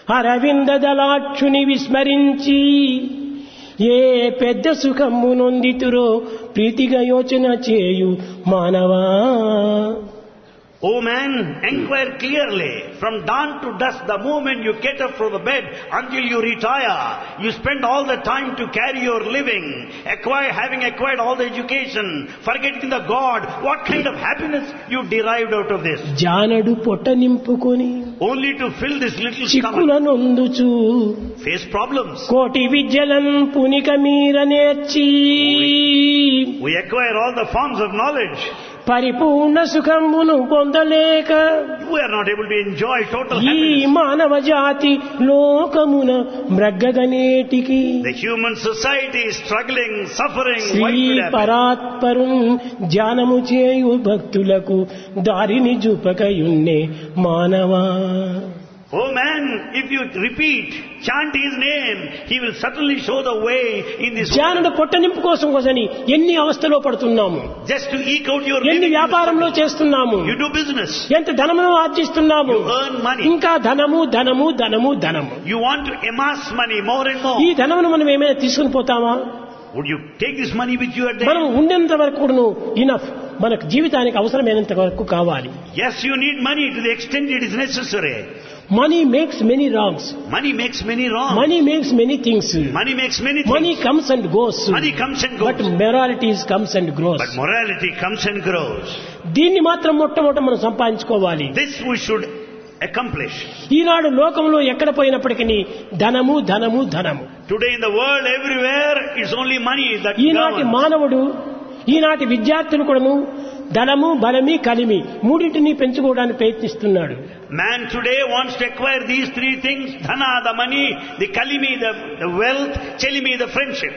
అరవింద దళాక్షుని విస్మరించి ఏ పెద్ద సుఖము నొందితురో ప్రీతిగా యోచన చేయు మానవా. O man, inquire clearly. From dawn to dusk, the moment you get up from the bed until you retire, you spend all the time to carry your living, having acquired all the education, forgetting the God. What kind of happiness you derived out of this? జానడు పొట్ట నింపుకొని Only to fill this little చిక్కులనొందుచు face problems. కోటి విద్యలను పునిక మీర నేర్చి We acquire all the forms of knowledge. పరిపూర్ణ సుఖమును పొందలేక We are not able to enjoy total ఈ happiness. మానవ జాతి లోకమున మ్రగ్గగనేటికి The human society is struggling, suffering. Shri Why should happen? పరాత్పరు ధ్యానము చేయు భక్తులకు దారిని చూపకయున్నే మానవా. Oh man, if you repeat, chant his name, he will certainly show the way in this ధ్యానుడు world. పొట్ట నింపు కోసం కోసని ఎన్ని అవస్థలో పడుతున్నాము, Just to eke out your ఎన్ని living. వ్యాపారంలో చేస్తున్నాము, You do business. ఎంత ధనమును ఆర్జిస్తున్నాము. You earn money. ఇంకా ధనము ధనము ధనము ధనము. You want to amass money more and more. ఈ ధనమును మనం ఏమైనా తీసుకుని పోతామా? Would you take this money with you at the మనం end? ఉండేంత వరకు కూడాను ఇనఫ్, మనకు జీవితానికి అవసరమైనంత వరకు కావాలి. Yes, you need money to the extent it is necessary. Money makes many wrongs, Money makes many wrong. Money makes many things, Money makes many money things. Comes and goes, Money comes and but goes. Moralities comes and grows. But morality comes and grows. దీన్ని మాత్రం మొట్టమొదట మనం సంపాదించుకోవాలి. This we should accomplish. ఈనాడు లోకంలో ఎక్కడ పోయినప్పటికీ ధనము ధనము ధనము. Today in the world, everywhere, it's only money that ఈనాటి governs. మానవుడు, ఈనాటి విద్యార్థులు కూడాను ధనము బలమి కలిమి మూడింటిని పెంచుకోవడానికి ప్రయత్నిస్తున్నాడు. Man today wants to acquire these three things: dhana, the money; the kalimi, the wealth; chelimi, the friendship.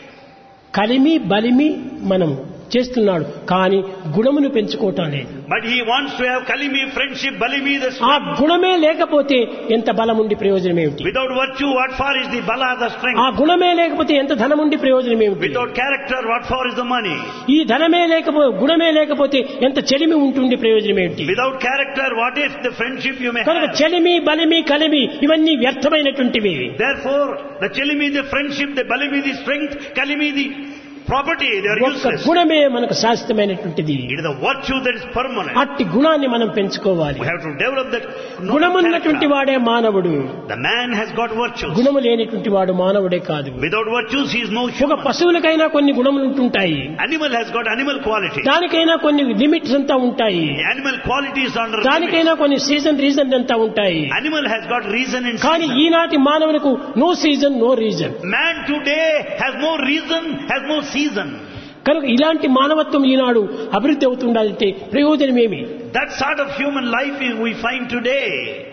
కలిమి బలిమి మనం చేస్తున్నాడు, కానీ గుణమును పెంచుకోవటం లేదు. But he wants to have kalimi, friendship, balimi, the ఆ strength. గుణమే లేకపోతే ఎంత బలం ఉండి ప్రయోజనం ఏమిటి? Without virtue, what for is the bala, the strength? ఆ గుణమే లేకపోతే ఎంత ధనం ఉండి ప్రయోజనం ఏమిటి? Without character, what for is the money? ఈ ధనమే లేకపోతే గుణమే లేకపోతే ఎంత చెలిమి ఉంటుండి ప్రయోజనం ఏమిటి? Without character, what is the friendship you may కనుక have? చెలిమి బలిమి కలిమి ఇవన్నీ వ్యర్థమైనటువంటివి. Therefore, the chelimi, the friendship; the balimi, the strength; kalimi, the property, they are ఒక్క useless. గుణమే మనకు శాశ్వతమైనటువంటిది. It is the virtue that is permanent. అట్టి గుణాన్ని మనం పెంచుకోవాలి. We have to develop that గుణమున్నటువంటి character. వాడే మానవుడు, The man has got virtues. గుణము లేనటువంటి వాడు మానవుడే కాదు. Without virtues, he is no ఒక human. పశువులకైనా కొన్ని గుణములు ఉంటుంటాయి, Animal has got animal quality. దానికైనా కొన్ని లిమిట్స్ అంతా ఉంటాయి, The animal qualities are under దానికైనా limits. కొన్ని సీజన్ రీజన్ అంతా ఉంటాయి. Animal has got reason and కానీ season. ఈనాటి మానవులకు no season no reason. Man today has no reason, has no season. కనుక ఇలాంటి మానవత్వం ఈనాడు అభివృద్ధి అవుతుండాలంటే ప్రయోజనమేమి? That sort of human life is we find today.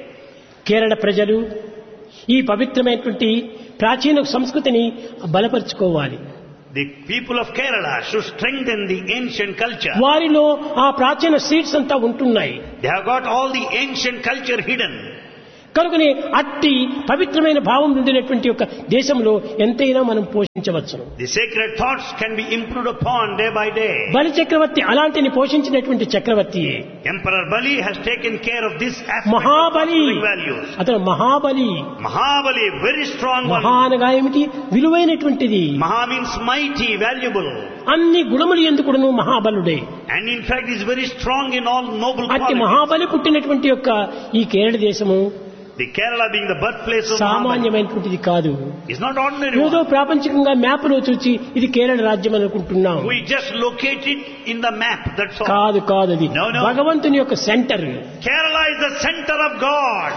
Kerala ప్రజలు ఈ పవిత్రమైనటువంటి ప్రాచీన సంస్కృతిని బలపరుచుకోవాలి. The people of Kerala should strengthen the ancient culture. వారిలో ఆ ప్రాచీన సీడ్స్ అంతా ఉంటున్నాయి. They have got all the ancient culture hidden. కనుకనే అట్టి పవిత్రమైన భావం ఉండినటువంటి ఒక దేశంలో ఎంతైనా మనం పోషించవచ్చును. The sacred thoughts can be improved upon day by day. బలి చక్రవర్తి అలాంటిని పోషించినటువంటి చక్రవర్తి. Emperor Bali has taken care of this aspect Mahabali, of public values. అతను Mahabali. Mahabali, very strong one. మహా అనగా ఏమిటి? విలువైనటువంటిది. Maha means mighty, valuable. అన్ని గుణములు ఎందుకును మహాబలుడే. And in fact is very strong in all noble అట్టి qualities. Mahabali పుట్టినటువంటి యొక్క ఈ కేరళ దేశము The Kerala being the birthplace of Mahabali సామాన్యమైనటువంటిది కాదు. is not ordinary ఏదో one. ప్రాపంచికంగా మ్యాప్లో చూసి ఇది కేరళ రాజ్యం అనుకుంటున్నాం. We just locate it in the map, that's all. కాదు కాదు, అది No, no. భగవంతుని యొక్క centre. Kerala is the center of God.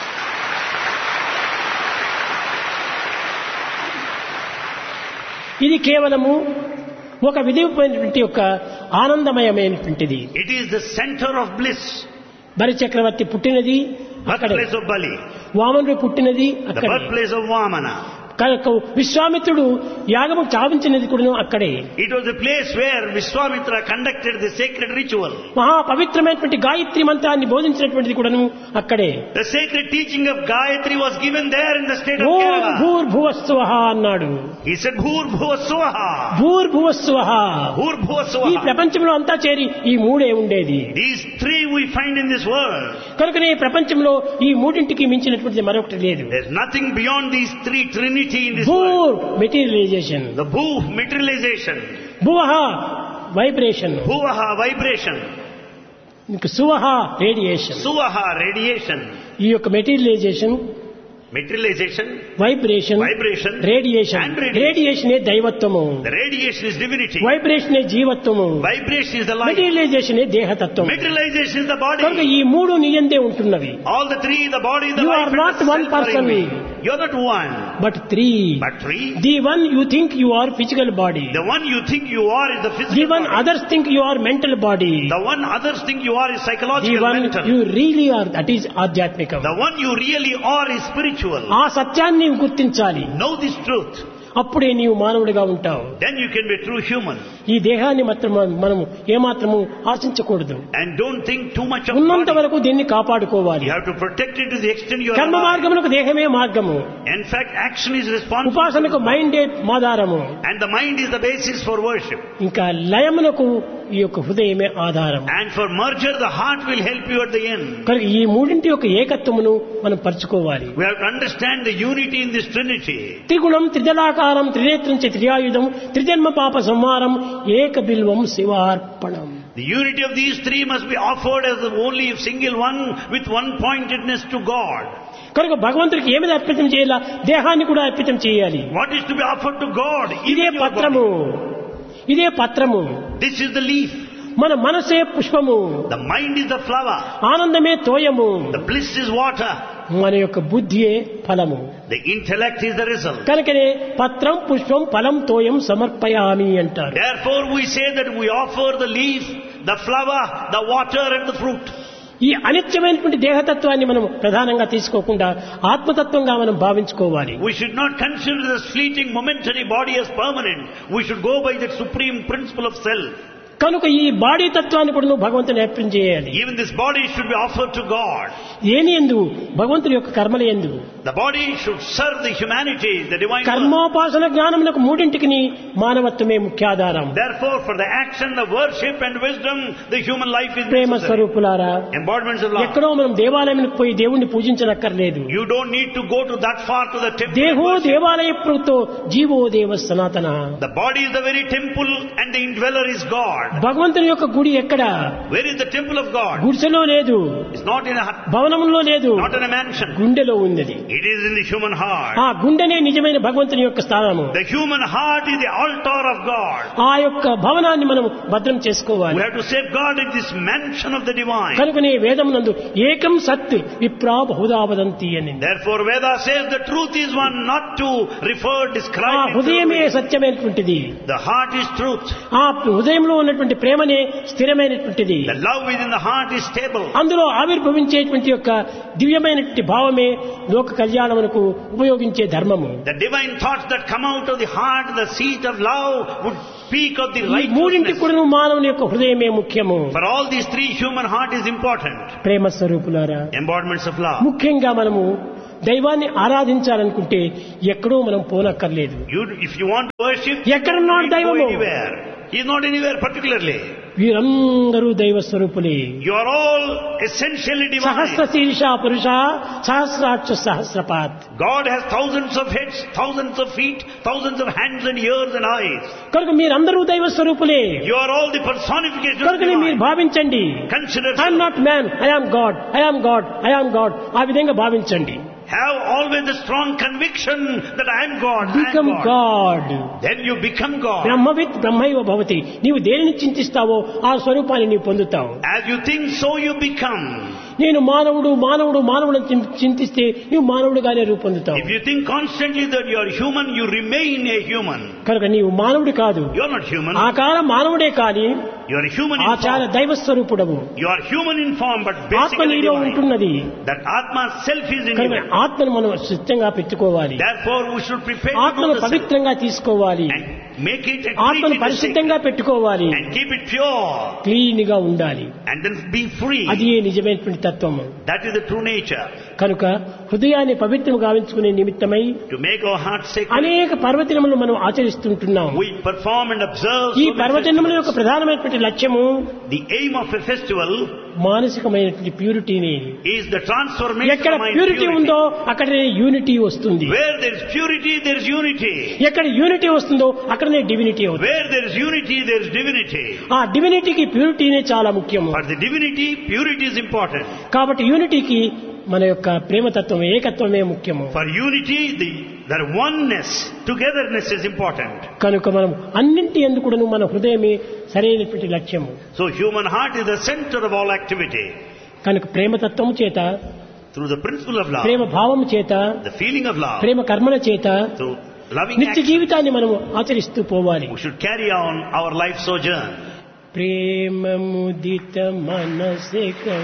ఇది కేవలము ఒక విధిమైనటువంటి యొక్క ఆనందమయమైనటువంటిది. It is the center of bliss. బలి చక్రవర్తి పుట్టినది అక్కడే, Birthplace of Bali. వామనుడు పుట్టినది The అక్కడే, birthplace of Vamana. కనుక విశ్వామిత్రుడు యాగము చావించినది కూడా అక్కడే. It was a place where Vishwamitra conducted the sacred ritual. మహా పవిత్రమైనటువంటి గాయత్రి మంత్రాన్ని బోధించినటువంటిది కూడాను అక్కడే. The sacred teaching of Gayatri was given there in the state of Om Kerala. భూర్భువస్సువః అన్నాడు. He said Bhur-Bhuva-Swaha. భూర్భువస్సువః. ఈ Bhur-Bhuva-Swaha. ప్రపంచంలో అంతా చేరి ఈ మూడే ఉండేది. These three we find in this world. కనుకనే ఈ ప్రపంచంలో ఈ మూడింటికి మించినటువంటిది మరొకటి లేదు. There's nothing beyond these three trinity in this world. భూర్ materialisation, The Bhu, materialization. భువః vibration, Bhuvaha, vibration. ఇంకా సువః రేడియేషన్. Suvaha, radiation. ఈ యొక్క materialisation, Materialization, vibration, vibration, radiation. and radiation. రేడియేషనే దైవత్వము, The radiation is divinity. వైబ్రేషనే జీవత్వము, Vibration is the life. మెటీరియలైజేషనే దేహతత్వం. Materialization is the కనుక body. ఈ మూడు నీయందే ఉంటున్నవి. All the three, the body, the You life, are and not the one self are in person. me. You're not one, but three. but three. The one you think you are physical body, The one you think you are is the the physical one body. Others think you are mental body, The one others think you are is the psychological, one mental. You really are that is ఆధ్యాత్మికం. The one you really are is spiritual. ఆ సత్యాన్ని నీవు గుర్తించాలి. Know this truth. అప్పుడే నీవు మానవుడిగా ఉంటావు. Then you can be a true human. ఈ దేహాన్ని మాత్రం మనము ఏమాత్రము ఆశించకూడదు. And don't think too much of ఉన్నంత body. వరకు దీన్ని కాపాడుకోవాలి. You have to protect it to the extent you are కర్మ alive. మార్గమునకు దేహమే మార్గము, In fact, action is responsible. ఉపాసనకు మైండే ఆధారము, And the mind is the basis for worship. ఇంకా లయమునకు ఈ యొక్క హృదయమే ఆధారం. And for merger, the heart will help you at the end. కనుక ఈ మూడింటి యొక్క ఏకత్వమును మనం పరుచుకోవాలి. We have to understand the unity in this trinity. త్రిగుణం త్రిదళాకారం త్రినేత్రం చ త్రియాయుధం త్రిజన్మ పాప సంహారం ఏక Bilvam శివార్పణం. The unity of these three must be offered as the only single one with one pointedness to God. కనుక భగవంతుడికి ఏమిది అర్పితం చేయాలా? దేహాన్ని కూడా అర్పితం చేయాలి. What is to be offered to God? ఇదే Even your పత్రము, body. ఇదే పత్రము. This is the leaf. మన మనసే పుష్పము, The mind is the flower. ఆనందమే తోయము, The bliss is water. మన యొక్క బుద్ధియే ఫలము. The intellect is the result. కనుకనే పత్రం పుష్పం ఫలం తోయం సమర్పయామి అంటారు. Therefore we say that we offer the leaf, the flower, the water and the fruit. ఈ అనిత్యమైనటువంటి దేహతత్వాన్ని మనం ప్రధానంగా తీసుకోకుండా ఆత్మతత్వంగా మనం భావించుకోవాలి. We should not consider this fleeting momentary body as permanent. We should go by the supreme principle of self. కనుక ఈ body తత్వాన్ని కూడా నువ్వు భగవంతుని అర్పణ చేయాలి. Even this body should be offered to God. ఏని ఎందు? భగవంతుని యొక్క కర్మల ఎందు. The body should serve the humanity, the divine work. కర్మోపాసన జ్ఞానమునకు మూడింటికి మానవత్వమే ముఖ్యాధారం. Therefore, for the action, the worship and wisdom, the human life is Prema necessary. స్వరూపులారా, Embodiments of love. ఎక్కడో మనం దేవాలయానికి పోయి దేవుణ్ణి పూజించనక్కర్లేదు. You don't need to go to that far to the temple. దేహో to worship. దేవాలయ ప్రోక్తో GO దేవ సనాతన. The body is the very temple and the indweller is God. భగవంతుని యొక్క గుడి ఎక్కడ? Where is the temple of God? గుడిసెలో లేదు, It's not in a hut, భవనంలో లేదు, not in a mansion. గుండెలో ఉన్నది. It is in the human heart. ఆ గుండెనే నిజమైన భగవంతుని యొక్క స్థానము. The human heart is the altar of God. ఆ యొక్క భవనాన్ని మనం భద్రం చేసుకోవాలి. We have to safeguard this mansion of the divine. కనుకనే వేదమునందు ఏకం సత్ విప్రా బహుదా వదంతి అని. Therefore Veda says the truth is one, not to refer, ఆ describe it. హృదయమే సత్యమైనటువంటిది. The heart is truth. ఆ హృదయంలో ఉన్నటువంటి ప్రేమనే స్థిరమైనటువంటిది. The love within the heart is stable. అందులో ఆవిర్భవించేటువంటి యొక్క దివ్యమైనటువంటి భావమే లోక కళ్యాణమునకు ఉపయోగించే ధర్మము. The divine thoughts that come out of the heart, the seat of love, would speak of the ఈ మూడింటి righteousness. కూడా మానవుని యొక్క హృదయమే ముఖ్యము. For all these three, human heart is important. ప్రేమ స్వరూపులారా, Embodiments of love. ముఖ్యంగా మనము దైవాన్ని ఆరాధించాలనుకుంటే ఎక్కడో మనం పోనక్కర్లేదు. If you want to worship, ఎక్కడున్నాడు you don't దైవము? go anywhere. He is not anywhere particularly. వీరందరూ దైవ స్వరూపులే. You are all essentially Sahasra divine. శీర్ష పురుష సహస్రాక్ష సహస్రపాత్. God has thousands of heads, thousands of feet, thousands of hands and ears and eyes. కనుక మీరందరూ దైవ స్వరూపులే. You are all the personification of కనుక మీరు divine. భావించండి, Consider I'm so. Not man, I'm God, I'm God, I'm God. ఆ విధంగా భావించండి. Have always the strong conviction that I am God, I become am God. God. Then you become God. బ్రహ్మవిత్ బ్రహ్మైవ భవతి. నీవు దేనిని చింతిస్తావో ఆ స్వరూపాన్ని నీవు పొందుతావు. As you think, so you become. నేను మానవుడు మానవుడు మానవుడు అని చింతిస్తే నువ్వు మానవుడిగానే రూపొందుతావు. If you think constantly that you are human, you remain a human. కనుక నీవు మానవుడు కాదు. You are not human. ఆకార మానవుడే కానీ You are human in ఆచార form. దైవ స్వరూపుడవు. You are human in form, but ఆత్మ basically నీలో divine. ఉంటున్నది. That Atma self is in కనుక you. ఆత్మను మనం సిద్ధంగా పెట్టుకోవాలి. Therefore, we should prepare to ఆత్మను know the self పవిత్రంగా తీసుకోవాలి. and make it a ఆత్మను treat it పరిశుద్ధంగా పెట్టుకోవాలి. and keep it pure clean గా ఉండాలి. and then be free. అది ఏ నిజమైనటువంటి తత్వము. That is the true nature. కనుక హృదయాన్ని పవిత్రం గావించుకునే నిమిత్తమై To make our heart sacred, అనేక పర్వదినములు మనం ఆచరిస్తుంటున్నాం. we perform and observe ఈ so many పర్వదినముల యొక్క festivals. ప్రధానమైనటువంటి లక్ష్యము The aim of a festival మానసికమైనటువంటి ప్యూరిటీని. is the transformation ఎక్కడ of mind ప్యూరిటీ purity. ఉందో అక్కడనే యూనిటీ వస్తుంది. Where there is purity, there is unity. ఎక్కడ యూనిటీ వస్తుందో అక్కడనే డివినిటీ అవుతుంది. Where there is unity, there is divinity. ఆ డివినిటీకి ప్యూరిటీనే చాలా ముఖ్యము. For the divinity, purity is important. కాబట్టి యూనిటీకి మన యొక్క ప్రేమతత్వం ఏకత్వమే ముఖ్యము. For unity, the oneness, togetherness is important. కనుక మనం అన్నింటి ఎందుకు మన హృదయమే సరైనటువంటి లక్ష్యము. So human heart is the center of all activity. కనుక ప్రేమతత్వము చేత, Through the principle of love, ప్రేమ భావము చేత, the feeling of love, ప్రేమ కర్మల చేత through loving నిత్య action, జీవితాన్ని మనం ఆచరిస్తూ పోవాలి. we should carry on our life sojourn. ప్రేమ ముదిత మనసే